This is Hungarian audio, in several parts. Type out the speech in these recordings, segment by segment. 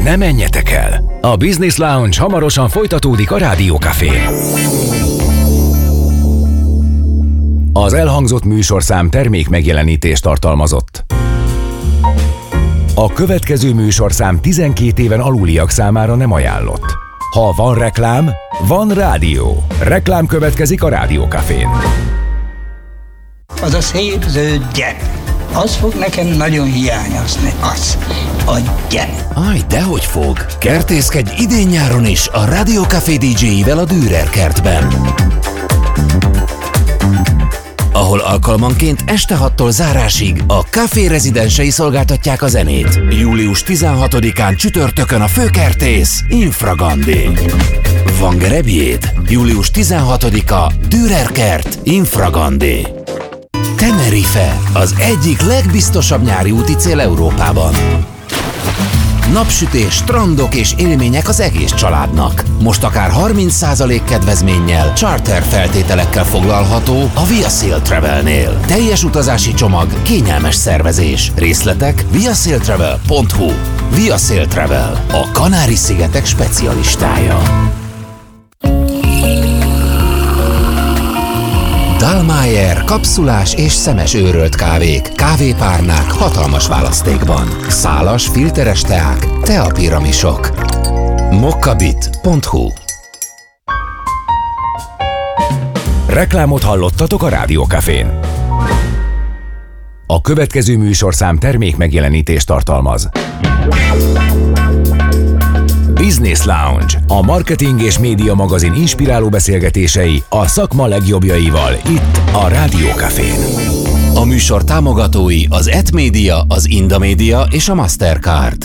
ne menjetek el! A Business Lounge hamarosan folytatódik a Rádió Cafén. Az elhangzott műsorszám termék megjelenítést tartalmazott. A következő műsorszám 12 éven aluliak számára nem ajánlott. Ha van reklám, van rádió. Reklám következik a Rádió Cafén. Az a szép zöld gyep, az fog nekem nagyon hiányozni, az a gyep. Aj, dehogy fog. Kertészkedj idén-nyáron is a Rádió Café DJ-ivel a Dürer kertben, ahol alkalmanként este 6-tól zárásig a Café rezidensei szolgáltatják a zenét. Július 16-án csütörtökön a főkertész Infragandi. Van gerebjéd? Július 16-a Dürer kert Infragandi. Tenerife, az egyik legbiztosabb nyári úti cél Európában. Napsütés, strandok és élmények az egész családnak. Most akár 30% kedvezménnyel, charter feltételekkel foglalható a Via Sail Travelnél. Teljes utazási csomag, kényelmes szervezés. Részletek viasailtravel.hu. Via Sail Travel, a Kanári-szigetek specialistája. Dallmayr kapszulás és szemes őrölt kávék, kávépárnák hatalmas választékban. Szálas, filteres teák, teapiramisok. mokkabit.hu. Reklámot hallottatok a Rádió Cafén. A következő műsorszám termék megjelenítést tartalmaz. Business Lounge, a marketing és média magazin inspiráló beszélgetései a szakma legjobbjaival itt a Rádió Cafén. A műsor támogatói az ETMedia, az Indamedia és a Mastercard.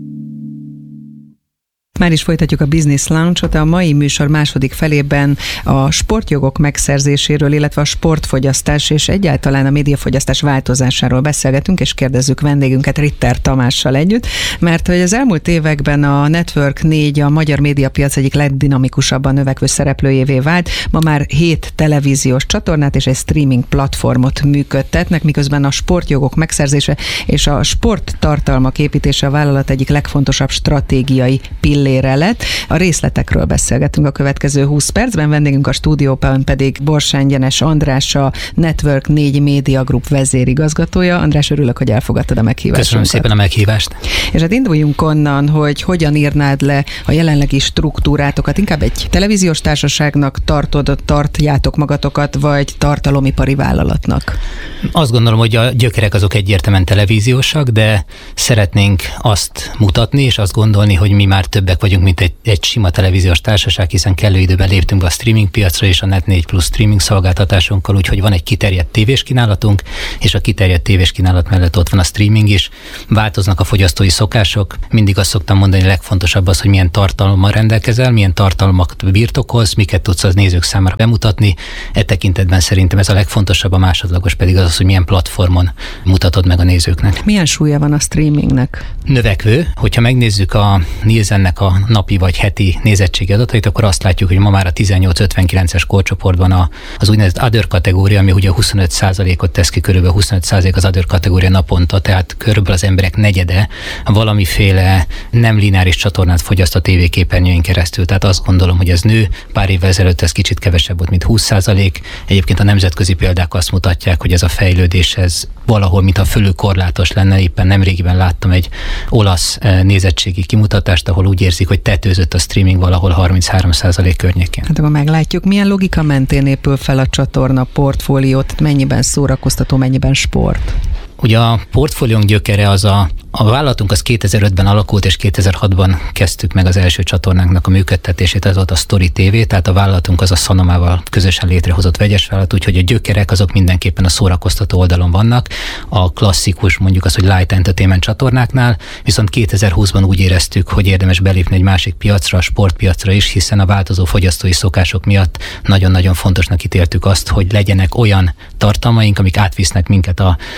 Már is folytatjuk a Business Lounge-ot. A mai műsor második felében a sportjogok megszerzéséről, illetve a sportfogyasztás és egyáltalán a médiafogyasztás változásáról beszélgetünk, és kérdezzük vendégünket Ritter Tamással együtt, mert hogy az elmúlt években a Network 4 a magyar médiapiac egyik legdinamikusabban növekvő szereplőjévé vált. Ma már 7 televíziós csatornát és egy streaming platformot működtetnek, miközben a sportjogok megszerzése és a sporttartalmak építése a vállalat egyik legfontosabb stratégiai pillére lett. A részletekről beszélgetünk a következő 20 percben. Vendégünk a stúdióban pedig Borsányi András, a Network 4 Media Group vezérigazgatója. András, örülök, hogy elfogadtad a meghívást. Köszönöm szépen a meghívást. És hát induljunk onnan, hogy hogyan írnád le a jelenlegi struktúrátokat. Inkább egy televíziós társaságnak tartjátok magatokat, vagy tartalomipari vállalatnak? Azt gondolom, hogy a gyökerek azok egyértelműen televíziósak, de szeretnénk azt mutatni, és azt gondolni, hogy mi már többek vagyunk, mint egy sima televíziós társaság, hiszen kellő időben léptünk be a streaming piacra és a Net4 Plus streaming szolgáltatásunkkal, úgyhogy van egy kiterjedt tévés kínálatunk, és a kiterjedt tévés kínálat mellett ott van a streaming is. Változnak a fogyasztói szokások. Mindig azt szoktam mondani, a legfontosabb az, hogy milyen tartalommal rendelkezel, milyen tartalmakat birtokolsz, miket tudsz az nézők számára bemutatni. E tekintetben szerintem ez a legfontosabb, a másodlagos pedig az, hogy milyen platformon mutatod meg a nézőknek. Milyen súlya van a streamingnek? Növekvő. Hogyha megnézzük a Nielsennek a napi vagy heti nézettségi adatait, akkor azt látjuk, hogy ma már a 18-59-es korcsoportban az úgynevezett other kategória, ami ugye 25%-ot tesz ki, körülbelül 25% az other kategória naponta, tehát körülbelül az emberek negyede valamiféle nem lineáris csatornát fogyaszt a tévéképernyőin keresztül. Tehát azt gondolom, hogy ez nő. Pár évvel ezelőtt ez kicsit kevesebb volt, mint 20%. Egyébként a nemzetközi példák azt mutatják, hogy ez a fejlődés ez valahol, mintha fölül korlátos lenne. Éppen nemrégiben láttam egy olasz nézettségi kimutatást, ahol úgy érzik, hogy tetőzött a streaming valahol 33% környékén. Hát akkor meglátjuk, milyen logika mentén épül fel a csatorna portfóliót, mennyiben szórakoztató, mennyiben sport? Ugye a portfóliónk gyökere az a vállalatunk az 2005-ben alakult, és 2006-ban kezdtük meg az első csatornánknak a működtetését, ez volt a Story TV, tehát a vállalatunk az a Sanomával közösen létrehozott vegyes vállalat, úgyhogy a gyökerek azok mindenképpen a szórakoztató oldalon vannak, a klasszikus, mondjuk az, hogy light entertainment csatornáknál, viszont 2020-ban úgy éreztük, hogy érdemes belépni egy másik piacra, a sportpiacra is, hiszen a változó fogyasztói szokások miatt nagyon-nagyon fontosnak ítéltük azt, hogy legyenek olyan tartalmaink, amik átvisznek minket a klasszikus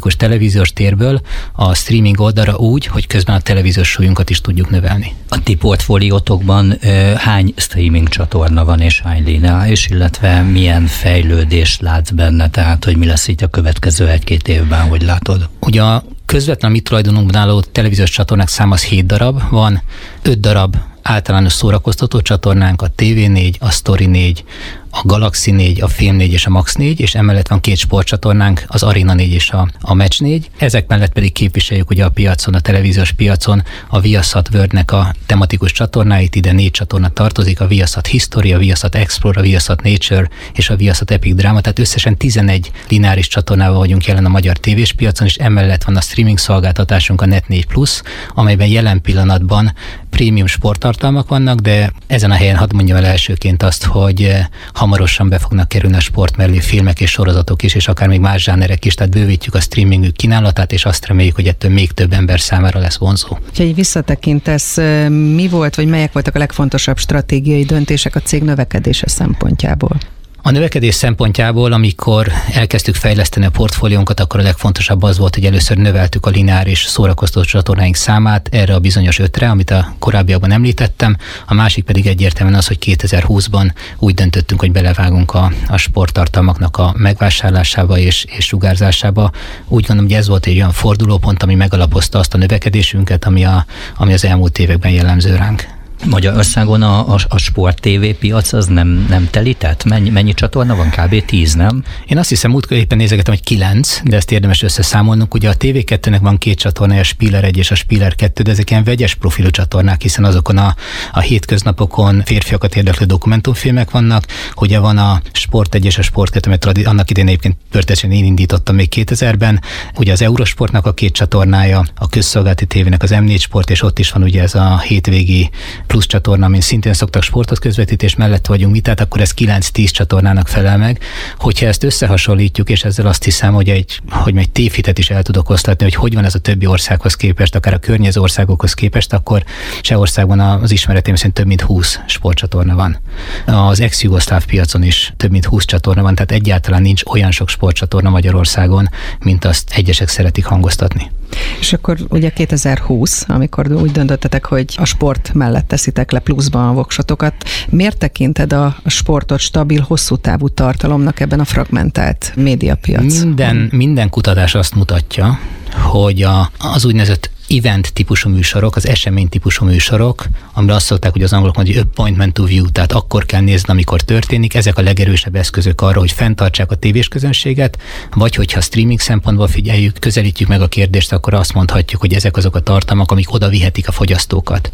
klasszikus televíziós térből a streaming oldalra úgy, hogy közben a televíziós súlyunkat is tudjuk növelni. A ti portfóliótokban hány streaming csatorna van és hány lineáris, illetve milyen fejlődést látsz benne, tehát hogy mi lesz itt a következő 1-2 évben, hogy látod? Ugye a közvetlen mi tulajdonunkban álló televíziós csatornák száma az 7 darab, van 5 darab általános szórakoztató csatornánk, a TV4, a Story4, a Galaxy 4, a Film 4 és a Max 4, és emellett van 2 sportcsatornánk, az Arena 4 és a Match 4. Ezek mellett pedig képviseljük ugye a piacon, a televíziós piacon a Viaszat Worldnek a tematikus csatornáit, ide 4 csatorna tartozik, a Viaszat History, a Viaszat Explore, a Viaszat Nature és a Viaszat Epic Drama, tehát összesen 11 lineáris csatornával vagyunk jelen a magyar tévés piacon, és emellett van a streaming szolgáltatásunk, a Net4 Plus, amelyben jelen pillanatban prémium sporttartalmak vannak, de ezen a helyen hadd mondjam el elsőként azt, hogy hamarosan be fognak kerülni a sport mellé filmek és sorozatok is, és akár még más zsánerek is, tehát bővítjük a streamingük kínálatát, és azt reméljük, hogy ettől még több ember számára lesz vonzó. Ha így visszatekintesz, mi volt, vagy melyek voltak a legfontosabb stratégiai döntések a cég növekedése szempontjából? A növekedés szempontjából, amikor elkezdtük fejleszteni a portfóliónkat, akkor a legfontosabb az volt, hogy először növeltük a lineáris szórakoztató csatornáink számát erre a bizonyos 5-re, amit a korábbiakban említettem. A másik pedig egyértelműen az, hogy 2020-ban úgy döntöttünk, hogy belevágunk a sporttartalmaknak a megvásárlásába és sugárzásába. Úgy gondolom, hogy ez volt egy olyan fordulópont, ami megalapozta azt a növekedésünket, ami az elmúlt években jellemző ránk. Magyarországon a sport TV piac az nem telített? Mennyi csatorna van? Kb. 10, nem? Én azt hiszem, múltkor éppen nézegetem, hogy 9, de ezt érdemes összeszámolnunk. Ugye a TV2-nek van 2 csatornája, a Spiller 1 és a Spiller 2, de ezek ilyen vegyes profilú csatornák, hiszen azokon a hétköznapokon férfiakat érdeklő dokumentumfilmek vannak. Ugye van a Sport 1 és a Sport 2, mert annak idején egyébként történetesen én indítottam még 2000-ben. Ugye az Eurosportnak a 2 csatornája, a közszolgálati tévének az M4 Sport, és ott is van ugye ez a hétvégi plusz csatorna, amin szintén szoktak sportot közvetítés mellett vagyunk mi, tehát akkor ez 9-10 csatornának felel meg. Hogyha ezt összehasonlítjuk, és ezzel azt hiszem, hogy egy tévhitet is el tudok osztatni, hogy van ez a többi országhoz képest, akár a környező országokhoz képest, akkor Csehországban az ismereteim szerint több mint 20 sportcsatorna van. Az ex-jugoszláv piacon is több mint 20 csatorna van, tehát egyáltalán nincs olyan sok sportcsatorna Magyarországon, mint azt egyesek szeretik hangoztatni. És akkor ugye 2020, amikor úgy döntöttetek, hogy a sport mellett teszitek le pluszban a voksotokat, miért tekinted a sportot stabil, hosszú távú tartalomnak ebben a fragmentált médiapiac? Minden kutatás azt mutatja, hogy az úgynevezett event típusú műsorok, az esemény típusú műsorok, amire azt szokták, hogy az angolok mondják, hogy appointment to view, tehát akkor kell nézni, amikor történik, ezek a legerősebb eszközök arra, hogy fenntartsák a tévés közönséget, vagy hogyha streaming szempontból figyeljük, közelítjük meg a kérdést, akkor azt mondhatjuk, hogy ezek azok a tartalmak, amik oda vihetik a fogyasztókat.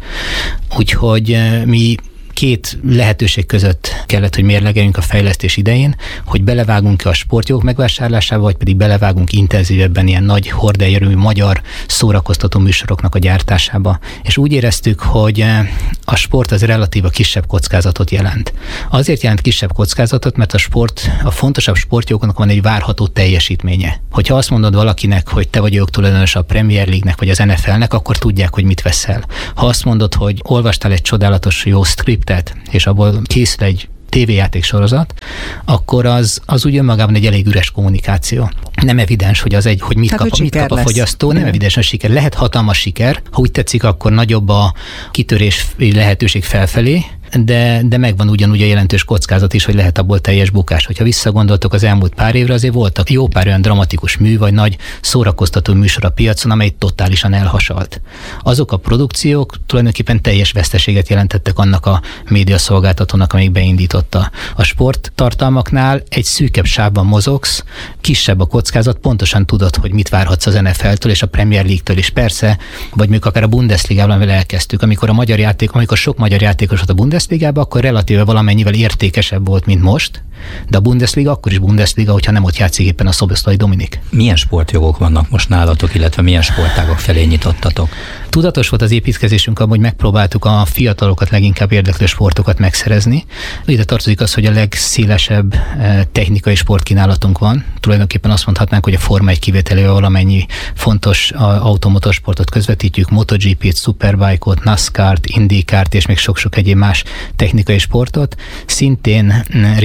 Úgyhogy mi 2 lehetőség között kellett, hogy mérlegeljünk a fejlesztés idején, hogy belevágunk-e a sportjogok megvásárlásába, vagy pedig belevágunk intenzívebben ilyen nagy horderejű magyar szórakoztató műsoroknak a gyártásába. És úgy éreztük, hogy a sport az relatíva kisebb kockázatot jelent. Azért jelent kisebb kockázatot, mert a fontosabb sportjogoknak van egy várható teljesítménye. Hogyha azt mondod valakinek, hogy te vagy jogtulajdonos a Premier League-nek vagy az NFL-nek, akkor tudják, hogy mit veszel. Ha azt mondod, hogy olvastál egy csodálatos jó scriptet, és abból készül egy tévéjáték sorozat, akkor az úgy önmagában egy elég üres kommunikáció. Nem evidens, hogy mit kap a fogyasztó, nem evidens a siker. Lehet hatalmas siker, ha úgy tetszik, akkor nagyobb a kitörés lehetőség felfelé, de megvan ugyanúgy a jelentős kockázat is, hogy lehet abból teljes bukás. Hogyha visszagondoltok az elmúlt pár évre, azért voltak jó pár olyan dramatikus mű, vagy nagy szórakoztató műsor a piacon, amely totálisan elhasalt. Azok a produkciók tulajdonképpen teljes veszteséget jelentettek annak a médiaszolgáltatónak, amelyik beindította. A sporttartalmaknál egy szűkebb sávban mozogsz, kisebb a kockázat, pontosan tudod, hogy mit várhatsz az NFL-től és a Premier League-től is. Persze, vagy még akár a Bundesligával, amivel elkezdtük, amikor sok magyar játékos volt a Bundesligában, akkor relatíve valamennyivel értékesebb volt, mint most, de a Bundesliga akkor is Bundesliga, hogyha nem ott játszik éppen a Szoboszlai Dominik. Milyen sportjogok vannak most nálatok, illetve milyen sportágok felé nyitottatok? Tudatos volt az építkezésünk abban, hogy megpróbáltuk a fiatalokat leginkább érdeklő sportokat megszerezni. Ide tartozik az, hogy a legszélesebb technikai sportkínálatunk van. Tulajdonképpen azt mondhatnánk, hogy a Forma 1 kivételével valamennyi fontos automotorsportot közvetítjük, MotoGP-t, Superbike-ot, NASCAR-t, IndyCar-t és még sok-sok egyéb más technikai sportot. Szintén részét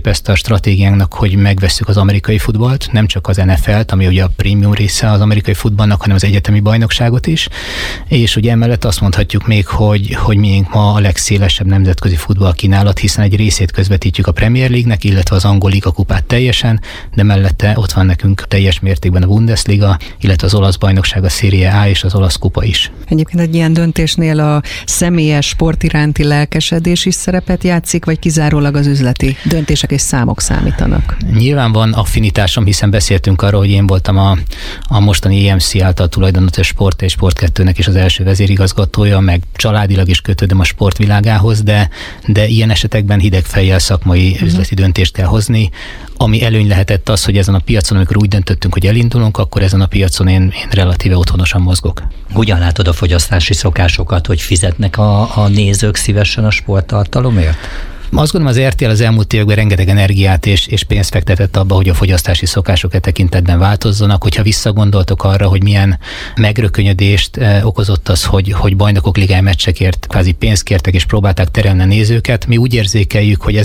képezte a stratégiánknak, hogy megvesszük az amerikai futballt, nem csak az NFL-t, ami ugye a prémium része az amerikai futballnak, hanem az egyetemi bajnokságot is, és ugye emellett azt mondhatjuk még, hogy miénk ma a legszélesebb nemzetközi futball kínálat, hiszen egy részét közvetítjük a Premier League-nek, illetve az angol liga kupát teljesen, de mellette ott van nekünk teljes mértékben a Bundesliga, illetve az olasz bajnokság, a Serie A és az olasz kupa is. Egyébként egy ilyen döntésnél a személyes sport iránti lelkesedés is szerepet játszik, vagy kizárólag az üzleti döntések és számok számítanak? Nyilván van affinitásom, hiszen beszéltünk arról, hogy én voltam a mostani EMC által tulajdonos Sport és Sport 2-nek is az első vezérigazgatója, meg családilag is kötődöm a sportvilágához, de ilyen esetekben hideg fejjel szakmai üzleti döntést kell hozni. Ami előny lehetett az, hogy ezen a piacon, amikor úgy döntöttünk, hogy elindulunk, akkor ezen a piacon én relatíve otthonosan mozgok. Hogyan látod a fogyasztási szokásokat, hogy fizetnek a nézők szívesen a sporttartalomért? Azt gondolom, az RTL az elmúlt években rengeteg energiát és pénzt fektetett abba, hogy a fogyasztási szokások e tekintetben változzanak. Hogyha visszagondoltok arra, hogy milyen megrökönyödést okozott az, hogy bajnokok ligája meccsekért kvázi pénzt kértek és próbálták terelni a nézőket, mi úgy érzékeljük, hogy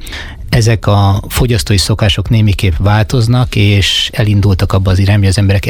ezek a fogyasztói szokások némiképp változnak, és elindultak abba az irányba, hogy az emberek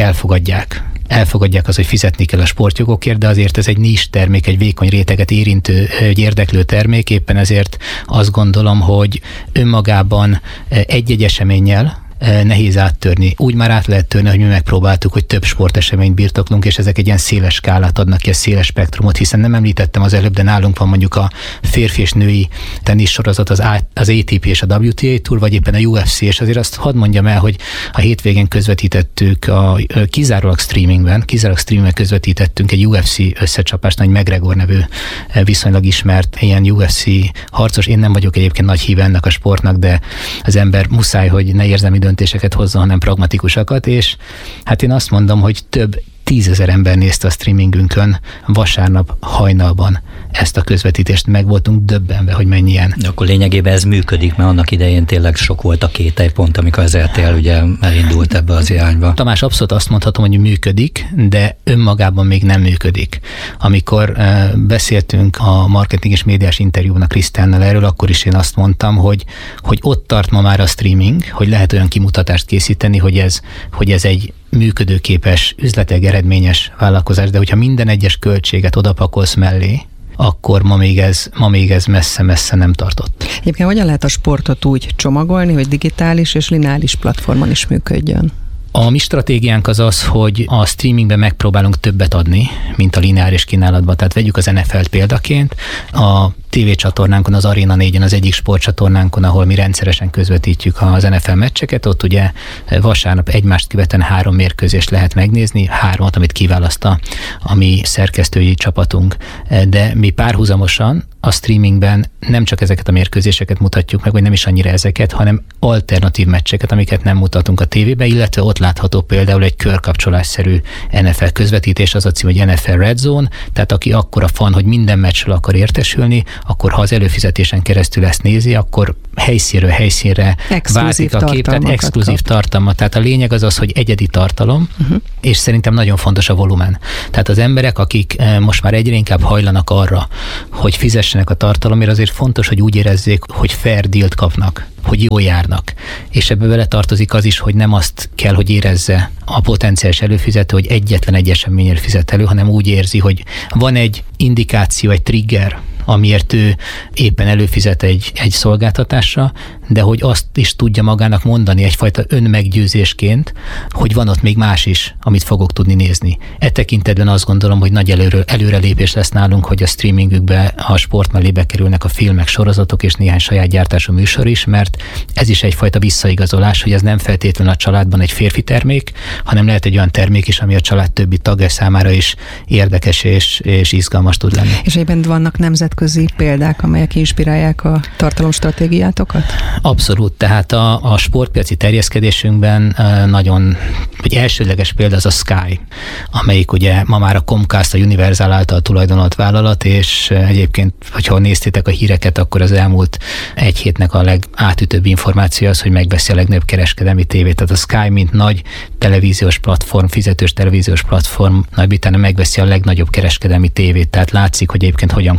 elfogadják az, hogy fizetni kell a sportjogokért, de azért ez egy nis termék, egy vékony réteget érintő, egy érdeklő termék, éppen ezért azt gondolom, hogy önmagában egy-egy eseménnyel nehéz áttörni. Úgy már át lehet törni, hogy mi megpróbáltuk, hogy több sporteseményt birtoklunk, és ezek egy ilyen széles skálát adnak ki, egy széles spektrumot, hiszen nem említettem az előbb, de nálunk van mondjuk a férfi és női teniszsorozat, az ATP és a WTA Tour, vagy éppen a UFC, és azért azt hadd mondjam el, hogy a hétvégén közvetítettük kizárólag streamingben közvetítettünk egy UFC összecsapást, nagy McGregor nevű viszonylag ismert ilyen UFC harcos. Én nem vagyok egyébként nagy híve ennek a sportnak, de az ember muszáj, hogy ne érzelmi döntéseket hozza, hanem pragmatikusakat, és hát én azt mondom, hogy több 10 000 ember nézte a streamingünkön vasárnap hajnalban ezt a közvetítést, meg voltunk döbbenve, hogy mennyien. De akkor lényegében ez működik, mert annak idején tényleg sok volt a kételypont, amikor az RTL ugye elindult ebbe az irányba. Tamás, abszolút azt mondhatom, hogy működik, de önmagában még nem működik. Amikor beszéltünk a marketing és médiás interjúban a Krisztánnal erről, akkor is én azt mondtam, hogy ott tart ma már a streaming, hogy lehet olyan kimutatást készíteni, hogy ez egy működőképes, üzletileg eredményes vállalkozás, de hogyha minden egyes költséget odapakolsz mellé, akkor ma még ez messze-messze nem tartott. Egyébként hogyan lehet a sportot úgy csomagolni, hogy digitális és lineáris platformon is működjön? A mi stratégiánk az, hogy a streamingben megpróbálunk többet adni, mint a lineáris kínálatban. Tehát vegyük az NFL-t példaként. A tévécsatornánkon, az Arena 4-en, az egyik sportcsatornánkon, ahol mi rendszeresen közvetítjük az NFL meccseket, ott ugye vasárnap egymást követően 3 mérkőzést lehet megnézni, 3, amit kiválaszt a mi szerkesztői csapatunk. De mi párhuzamosan a streamingben nem csak ezeket a mérkőzéseket mutatjuk meg, vagy nem is annyira ezeket, hanem alternatív meccseket, amiket nem mutatunk a tévébe, illetve ott látható például egy körkapcsolásszerű NFL közvetítés, az a cím, hogy NFL Red Zone, tehát aki akkora fan, hogy minden meccsről akar értesülni, akkor ha az előfizetésen keresztül ezt nézi, akkor helyszínről helyszínre váltik a kép, tehát exkluzív tartalmat. Tehát a lényeg az, hogy egyedi tartalom, és szerintem nagyon fontos a volumen. Tehát az emberek, akik most már egyre inkább hajlanak arra, hogy fizessenek a tartalomért, azért fontos, hogy úgy érezzék, hogy fair dealt kapnak, hogy jól járnak. És ebbe bele tartozik az is, hogy nem azt kell, hogy érezze a potenciális előfizető, hogy egyetlen egy eseményért fizet elő, hanem úgy érzi, hogy van egy indikáció, egy trigger, amiért ő éppen előfizet egy szolgáltatásra, de hogy azt is tudja magának mondani egyfajta önmeggyőzésként, hogy van ott még más is, amit fogok tudni nézni. E tekintetben azt gondolom, hogy nagy előrelépés lesz nálunk, hogy a streamingükbe, a sport mellé bekerülnek a filmek, sorozatok és néhány saját gyártású műsor is, mert ez is egyfajta visszaigazolás, hogy ez nem feltétlenül a családban egy férfi termék, hanem lehet egy olyan termék is, ami a család többi tagja számára is érdekes és izgalmas tud lenni. És egyben vannak nemzetközi példák, amelyek inspirálják a tartalomstratégiátokat? Abszolút, tehát a sportpiaci terjeszkedésünkben nagyon, vagy elsődleges példa az a Sky, amelyik ugye ma már a Comcast, a Universal által tulajdonolt vállalat, és egyébként, hogyha néztétek a híreket, akkor az elmúlt egy hétnek a legátütőbb információ az, hogy megveszi a legnagyobb kereskedelmi tévét. Tehát a Sky, mint nagy televíziós platform, fizetős televíziós platform, Nagy-Britannia megveszi a legnagyobb kereskedelmi tévét, tehát látszik, hogy egyébként hogyan konvergál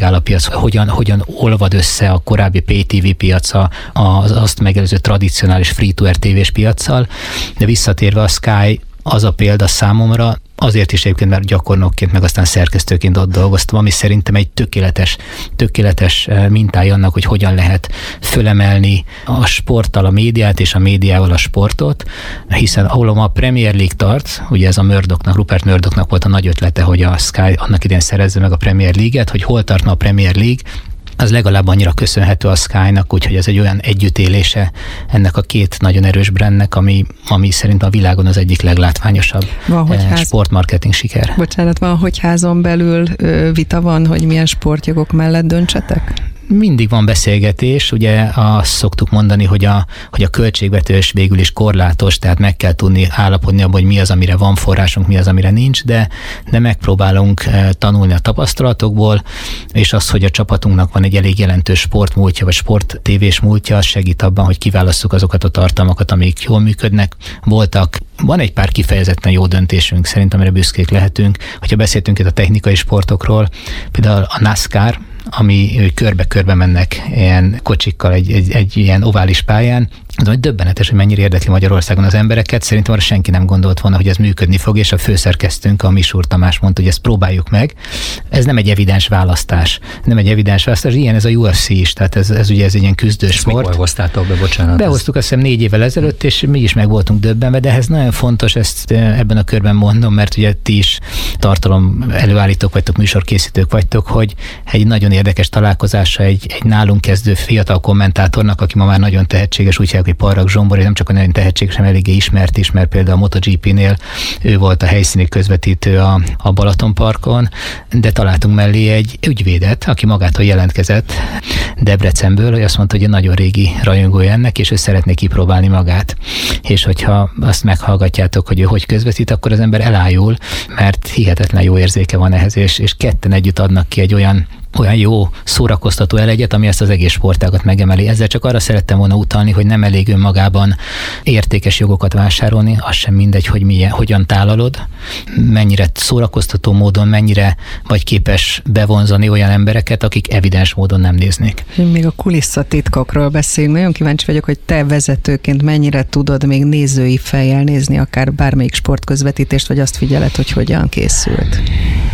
megáll a piac, hogyan olvad össze a korábbi PTV piaca az azt megelőző tradicionális free-to-air tévés piaccal, de visszatérve a Sky az a példa számomra, azért is egyébként, mert gyakornokként, meg aztán szerkesztőként ott dolgoztam, ami szerintem egy tökéletes mintája annak, hogy hogyan lehet fölemelni a sporttal a médiát, és a médiával a sportot, hiszen ahol a Premier League tart, ugye ez a Rupert Murdochnak volt a nagy ötlete, hogy a Sky annak idején szerezze meg a Premier League-et, hogy hol tartna a Premier League, az legalább annyira köszönhető a Sky-nak, úgyhogy ez egy olyan együttélése ennek a két nagyon erős brandnek, ami szerintem a világon az egyik leglátványosabb sportmarketing siker. Bocsánat, van, hogy házon belül vita van, hogy milyen sportjogok mellett döntsetek? Mindig van beszélgetés, ugye azt szoktuk mondani, hogy a költségvetés végül is korlátos, tehát meg kell tudni állapodni abban, hogy mi az, amire van forrásunk, mi az, amire nincs, de megpróbálunk tanulni a tapasztalatokból, és az, hogy a csapatunknak van egy elég jelentős sportmúltja, vagy sporttévés múltja, az segít abban, hogy kiválasszuk azokat a tartalmakat, amik jól működnek. Van egy pár kifejezetten jó döntésünk, szerintem amire büszkék lehetünk. Hogyha beszéltünk itt a technikai sportokról, például a NASCAR, ami körbe-körbe mennek ilyen kocsikkal egy ilyen ovális pályán, az hogy döbbenetes, hogy mennyire érdekli Magyarországon az embereket. Szerintem arra senki nem gondolt volna, hogy ez működni fog, és a főszerkesztőnk, a Misúr Tamás mondta, hogy ezt próbáljuk meg. Ez nem egy evidens választás. Ilyen ez a UFC is, tehát ez ugye ez egy ilyen küzdős sport. Mikor hoztátok be, bocsánat? Behoztuk azt hiszem 4 évvel ezelőtt, és mi is meg voltunk döbbenve, de ez nagyon fontos, ezt ebben a körben mondom, mert ugye ti is tartalom előállítók vagytok, műsorkészítők vagytok, hogy egy nagyon érdekes találkozása egy nálunk kezdő fiatal kommentátornak, aki ma már nagyon tehetséges, úgy hívják, hogy Parrak Zsombor, és nem csak nagyon tehetséges, hanem eléggé ismert is, mert például a MotoGP-nél ő volt a helyszíni közvetítő a Balatonparkon, de találtunk mellé egy ügyvédet, aki magától jelentkezett Debrecenből, hogy azt mondta, hogy egy nagyon régi rajongója ennek, és ő szeretné kipróbálni magát. És hogyha azt meghallgatjátok, hogy ő hogy közvetít, akkor az ember elájul, mert hihetetlen jó érzéke van ehhez, és ketten együtt adnak ki egy olyan jó szórakoztató elegyet, ami ezt az egész sportágat megemeli. Ezzel csak arra szerettem volna utalni, hogy nem elég önmagában értékes jogokat vásárolni, az sem mindegy, hogy hogyan tálalod, mennyire szórakoztató módon, mennyire vagy képes bevonzani olyan embereket, akik evidens módon nem néznék. Még a kulisszatitkokról beszélünk. Nagyon kíváncsi vagyok, hogy te vezetőként mennyire tudod még nézői fejjel nézni akár bármelyik sportközvetítést, vagy azt figyeled, hogy hogyan készült.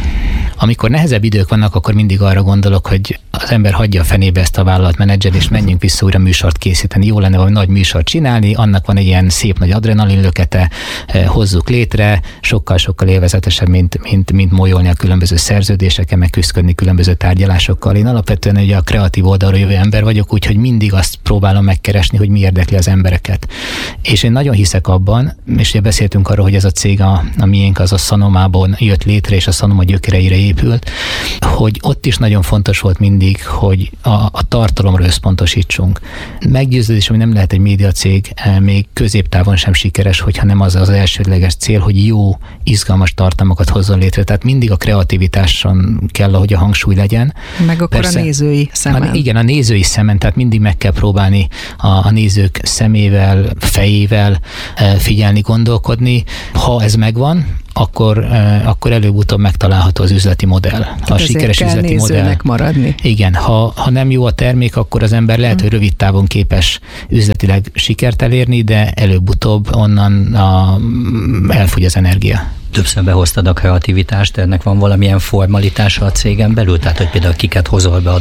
Amikor nehezebb idők vannak, akkor mindig arra gondolok, hogy az ember hagyja a fenébe ezt a vállalatmenedzser, és menjünk vissza újra műsort készíteni. Jó lenne valami nagy műsort csinálni, annak van egy ilyen szép nagy adrenalinlökete, hozzuk létre, sokkal-sokkal élvezetesebb, mint molyolni a különböző szerződéseken, meg küzdködni különböző tárgyalásokkal. Én alapvetően ugye a kreatív oldalról jövő ember vagyok, úgyhogy mindig azt próbálom megkeresni, hogy mi érdekli az embereket. És én nagyon hiszek abban, és ugye beszéltünk arról, hogy ez a cég, a miénk, az a Szanomában jött létre, és a Szanoma gyökereire épült, hogy ott is nagyon fontos volt mindig, hogy a tartalomra összpontosítsunk. Meggyőződés, hogy nem lehet egy médiacég még középtávon sem sikeres, hogyha nem az az elsődleges cél, hogy jó, izgalmas tartalmakat hozzon létre. Tehát mindig a kreativitáson kell, hogy a hangsúly legyen. Meg akkor persze, a nézői szemen. Igen, a nézői szemen, tehát mindig meg kell próbálni a nézők szemével, fejével figyelni, gondolkodni. Ha ez megvan, akkor előbb-utóbb megtalálható az üzleti modell. A sikeres üzleti modell. Maradni. Igen, ha nem jó a termék, akkor az ember lehet, hogy rövid távon képes üzletileg sikert elérni, de előbb-utóbb onnan elfogy az energia. Többször behoztad a kreativitást, ennek van valamilyen formalitása a cégen belül? Tehát, hogy például kiket hozol be